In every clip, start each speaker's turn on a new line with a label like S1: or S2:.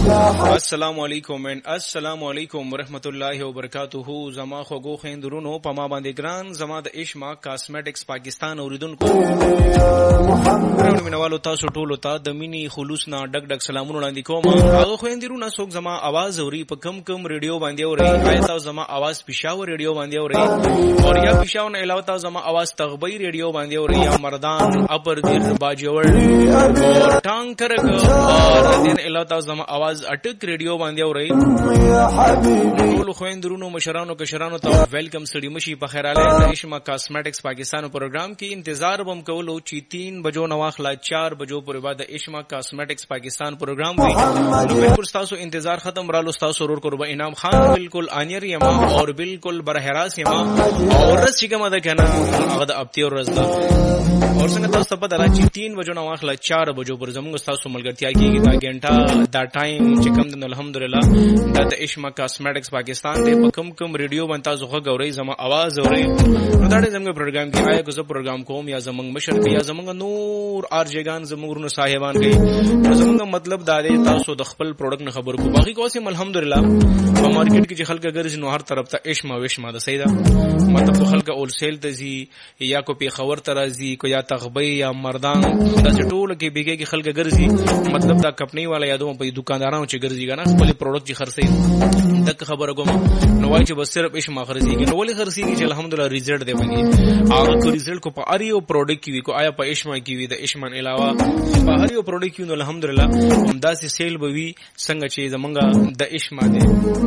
S1: السلام علیکم and السلام علیکم ورحمت الله وبرکاتہ. زما خوږو خویندرونو په ما باندې ګران زما د اشما کاسمیټکس پاکستان اوریدونکو مینوالو تاسو ټولو ته د مینی خلوص نه ډک ډک سلامونه وړاندې کوم. هغه خویندرونو څوک زما आवाज اوري په کم ریډیو باندې اوري، آیا زما आवाज پېښور ریډیو باندې اوري او یا پېښور نه علاوه تاسو زما आवाज تغبی ریډیو باندې اوري یا مردان اپر دیر باجوړ اور ټانګ کرګ اور دین علاوه تاسو زما आवाज اٹک ریډیو باندې اوري. ټول خويندرونو مشرانو کشرانو ته ویلکم سړي مشي په خیر اله د اشما کاسمیټکس پاکستان پروګرام کې انتظار بم کولو چې 3 بجو نواخلا 4 بجو پر بعد اشما کاسمیټکس پاکستان پروګرام وي. نو بالکل تاسو انتظار ختم رالو تاسو ورور قربا انعام خان بالکل انیر یما اور بالکل برهراس یما اور رس چې کومه ده کنه هغه د ابتی اور رس ده اور څنګه تاسو په دلا چې 3 بجو نواخلا 4 بجو پر زموږ تاسو ملګرتیا کیږي دا ګنټه دا ټایم چې کوم د الحمدلله د اشما کاسمیټکس پاکستان ته په کوم ریډیو باندې تاسو غوړی زما आवाज اوري. نو دا زموږ پروګرام کې آیا کوم پروګرام کوم یا زموږ مشر کې یا زموږ نور ارجګان زموږ نو صاحبان کې زموږ مطلب دا دی تاسو د خپل پروډکټ نه خبر کو باقي کوم الحمدلله په مارکیټ کې چې خلک ګرځي نو هر طرف ته اشما وشما د سیدا مطلب خلک اول سیل ته زی یا کو په خبر ترازی کو یا تغبی یا مردان دا ټول کې بیګي کې خلک ګرځي مطلب دا کمپنی والا یادو په دکاندارانو چې ګرځي کنه خپل پروډکټ چې خرڅي دک خبره کوم نو وای چې بس صرف اشما خرڅيږي نو ولې خرڅيږي چې الحمدلله ریزلټ دی باندې هغه کو ریزلټ کو په اریو پروډکټ کې وي کو آیا په اشما کې وي د اشما علاوه په اریو پروډکټ کې نو الحمدلله همداسې سیل بوي څنګه چې زمونږ د اشما دی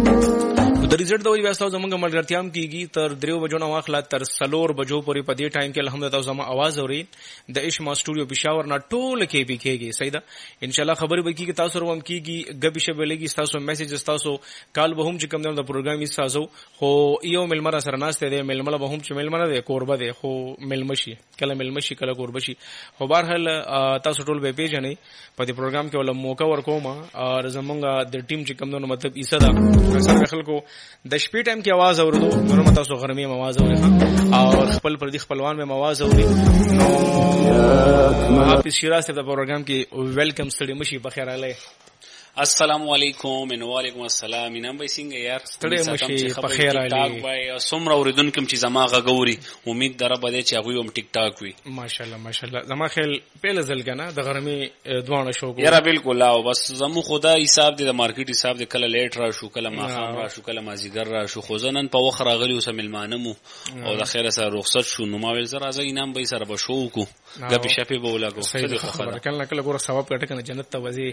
S1: د ریزلټ د وی واسطه زمونږ ملګرتیام کیږي تر 3 بجو نو واخلا تر 4 بجو پورې په دې ټایم کې الحمدلله زما आवाज اوري د اشما سټوډیو پېښور نه ټول کې به کېږي سیدا ان شاء الله خبرې به کیږي تاسو روم کیږي غبي شبلېږي تاسو میسج تاسو کال به هم چې کوم د پروګرام یې تاسو خو یو ملمر سره ناشته دی ململ به هم چې ملمنه دی قربه دی خو ملمشي کله ملمشي کله قربشي خو بهرحال تاسو ټول به پیژنې په دې پروګرام کې ول موقع ورکوم او زمونږ د ټیم چې کوم نو مطلب ایسه دا سره خلکو د شپې ټایم کې आवाज اورو نو تاسو غرمې आवाज اورئ او خپل پر دې خپلوان مې आवाज اوري. نو آپ شیراز ته د پروګرام کې ویلکم سړي مشي بخیر علی.
S2: السلام علیکم و علیکم السلام. نام به څنګه یار
S1: ستړي مشي بخیر علی
S2: وای سمره اوریدونکم چې زما غغوري امید در به دې چې هغه هم ټیک ټاک وي
S1: ماشاءالله ماشاءالله زما خیال پیله ځل کنه د غرمې دوانه شو
S2: یاره بالکل او بس زمو خدا حساب دې د مارکیټ حساب دې کله لیټ را شو کله ماخام را شو کله مازیګر را شو خو ځنن په وخت راغلی اوس ملمانمو او د خیره سره رخصت شو نو ما ویل زرا ځای انعام به سره به شو کو غبي شپه به ولاګو
S1: خبره کله کله ګور ثواب کټ کنه جنت ته وځي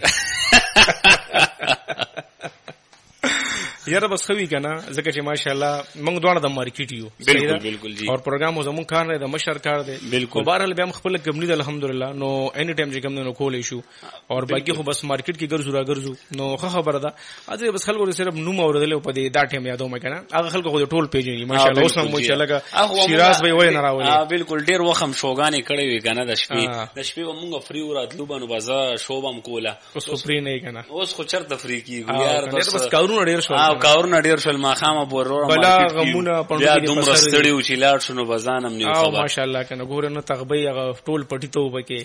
S1: یاره بس خوي کنه ځکه چې ماشاءالله موږ دوه د مارکیټ یو
S2: بالکل بالکل جی
S1: اور پروګرام زمون کار نه د مشر کار دی
S2: بالکل
S1: بهرحال به خپل کمپنی د الحمدلله نو اني ټایم چې کوم نو کولې شو اور باقي خو بس مارکیټ کې ګرځو نو خبره ده اته بس خلکو صرف نوم اوردل په دې دا ټایم یادو مې کنه هغه خلکو خو ټول پیژني ماشاءالله اوس هم ماشاءالله شیراز به وای نه راولي
S2: بالکل ډیر وخم شوګانې کړې وي کنه د شپې مونږ فری وراتلو باندې بازار شوبم کوله
S1: اوس فری نه کنه
S2: اوس خو چرته فری کیږي یار
S1: بس کارونه ډیر شو
S2: کارونه ډیر شو ما خامه بورور
S1: بلا غمونه
S2: بیا دومره ستړي و چې لاړ شنو بزانم نیو
S1: خبر او ماشاءالله کنه ګور نو تغبی هغه ټول پټی ته وبکه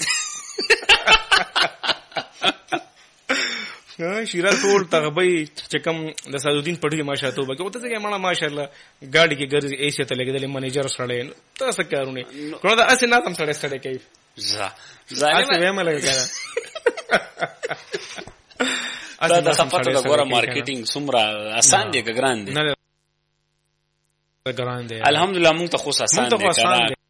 S1: شیراز ټول تغبی چې کوم د سعودین پټی ماشاءالله ته وبکه او ته څنګه مړه ماشاءالله ګاډي کې ګرځي ایسه ته لګیدل منیجر سره تاسو کارونه کړه دا اسه نه تم سره کیف ظالم وایم لګا
S2: دا د خپل د ګوره مارکیټینګ څومره آسان دی ګران دی
S1: ګران دی
S2: الحمدلله مونږ ته خو آسان دی